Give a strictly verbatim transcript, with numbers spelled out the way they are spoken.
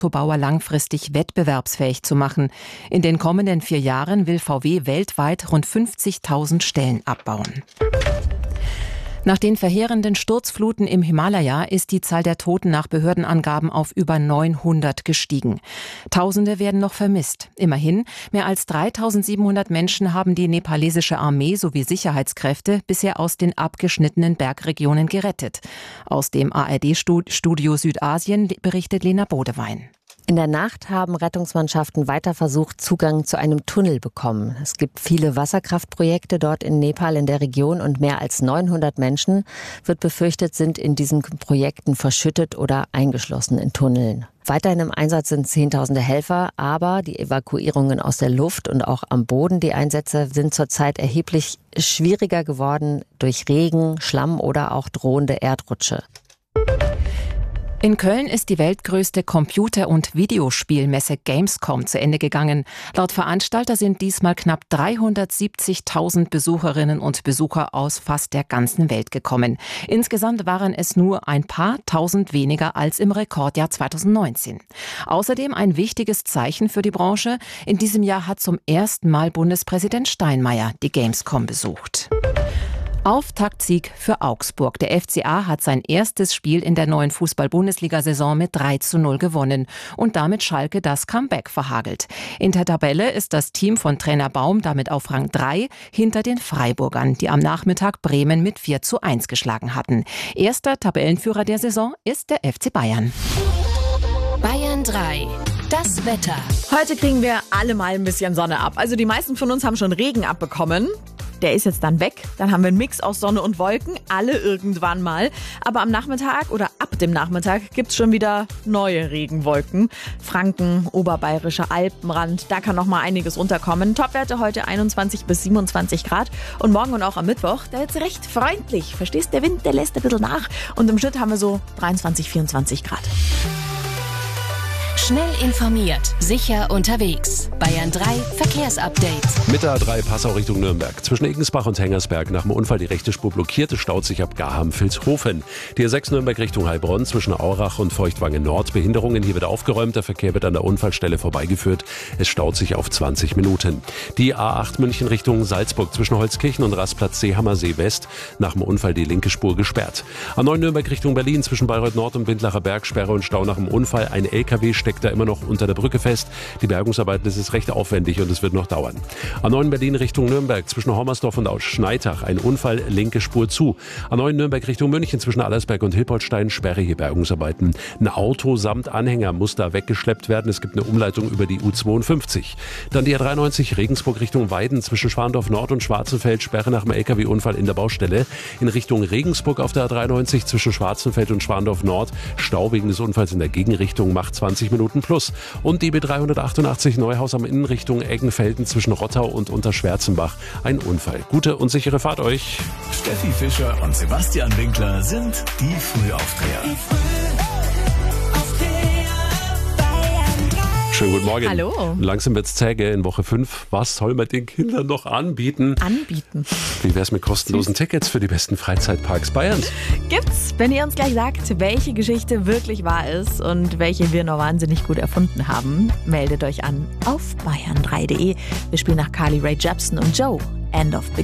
Autobauer langfristig wettbewerbsfähig zu machen. In den kommenden vier Jahren will V W weltweit rund fünfzigtausend Stellen abbauen. Nach den verheerenden Sturzfluten im Himalaya ist die Zahl der Toten nach Behördenangaben auf über neunhundert gestiegen. Tausende werden noch vermisst. Immerhin, mehr als dreitausendsiebenhundert Menschen haben die nepalesische Armee sowie Sicherheitskräfte bisher aus den abgeschnittenen Bergregionen gerettet. Aus dem A R D-Studio Südasien berichtet Lena Bodewein. In der Nacht haben Rettungsmannschaften weiter versucht, Zugang zu einem Tunnel bekommen. Es gibt viele Wasserkraftprojekte dort in Nepal in der Region und mehr als neunhundert Menschen, wird befürchtet, sind in diesen Projekten verschüttet oder eingeschlossen in Tunneln. Weiterhin im Einsatz sind zehntausende Helfer, aber die Evakuierungen aus der Luft und auch am Boden, die Einsätze sind zurzeit erheblich schwieriger geworden durch Regen, Schlamm oder auch drohende Erdrutsche. In Köln ist die weltgrößte Computer- und Videospielmesse Gamescom zu Ende gegangen. Laut Veranstalter sind diesmal knapp dreihundertsiebzigtausend Besucherinnen und Besucher aus fast der ganzen Welt gekommen. Insgesamt waren es nur ein paar tausend weniger als im Rekordjahr zweitausendneunzehn. Außerdem ein wichtiges Zeichen für die Branche. In diesem Jahr hat zum ersten Mal Bundespräsident Steinmeier die Gamescom besucht. Auftaktsieg für Augsburg. Der F C A hat sein erstes Spiel in der neuen Fußball-Bundesliga-Saison mit drei zu null gewonnen und damit Schalke das Comeback verhagelt. In der Tabelle ist das Team von Trainer Baum damit auf Rang drei hinter den Freiburgern, die am Nachmittag Bremen mit vier zu eins geschlagen hatten. Erster Tabellenführer der Saison ist der F C Bayern. Bayern drei. Das Wetter. Heute kriegen wir alle mal ein bisschen Sonne ab. Also die meisten von uns haben schon Regen abbekommen. Der ist jetzt dann weg. Dann haben wir einen Mix aus Sonne und Wolken, alle irgendwann mal. Aber am Nachmittag oder ab dem Nachmittag gibt's schon wieder neue Regenwolken. Franken, oberbayerischer Alpenrand, da kann noch mal einiges runterkommen. Topwerte heute einundzwanzig bis siebenundzwanzig Grad. Und morgen und auch am Mittwoch, da wird's recht freundlich. Verstehst, der Wind, der lässt ein bisschen nach. Und im Schnitt haben wir so dreiundzwanzig, vierundzwanzig Grad. Schnell informiert, sicher unterwegs. Bayern drei Verkehrsupdate. Mit der A drei Passau Richtung Nürnberg. Zwischen Egensbach und Hengersberg nach dem Unfall die rechte Spur blockiert. Es staut sich ab Garham-Vilshofen. Die A sechs Nürnberg Richtung Heilbronn zwischen Aurach und Feuchtwangen Nord. Behinderungen, hier wird aufgeräumt. Der Verkehr wird an der Unfallstelle vorbeigeführt. Es staut sich auf zwanzig Minuten. Die A acht München Richtung Salzburg zwischen Holzkirchen und Rastplatz Seehammersee West. Nach dem Unfall die linke Spur gesperrt. A neun Nürnberg Richtung Berlin zwischen Bayreuth Nord und Bindlacher Berg. Sperre und Stau nach dem Unfall. Ein L K W steckt da immer noch unter der Brücke fest. Die Bergungsarbeiten, das ist recht aufwendig und es wird noch dauern. A neun Berlin Richtung Nürnberg zwischen Hommersdorf und Schneitach. Ein Unfall, linke Spur zu. A neun Nürnberg Richtung München zwischen Allersberg und Hilpoltstein. Sperre, hier Bergungsarbeiten. Ein Auto samt Anhänger muss da weggeschleppt werden. Es gibt eine Umleitung über die U zweiundfünfzig. Dann die A dreiundneunzig Regensburg Richtung Weiden zwischen Schwandorf Nord und Schwarzenfeld. Sperre nach dem L K W-Unfall in der Baustelle. In Richtung Regensburg auf der A dreiundneunzig zwischen Schwarzenfeld und Schwandorf Nord. Stau wegen des Unfalls in der Gegenrichtung macht zwanzig Minuten plus. Und die B dreihundertachtundachtzig Neuhaus am Inn Richtung Eggenfelden zwischen Rottau und Unterschwärzenbach. Ein Unfall. Gute und sichere Fahrt euch. Steffi Fischer und Sebastian Winkler sind die Frühaufdreher. Schönen guten Morgen. Hallo. Langsam wird's zäge in Woche fünf. Was soll man den Kindern noch anbieten? Anbieten. Wie wär's mit kostenlosen Tickets für die besten Freizeitparks Bayerns? Gibt's, wenn ihr uns gleich sagt, welche Geschichte wirklich wahr ist und welche wir nur wahnsinnig gut erfunden haben, meldet euch an auf bayern drei punkt de. Wir spielen nach Carly Rae Jepsen und Joe. End of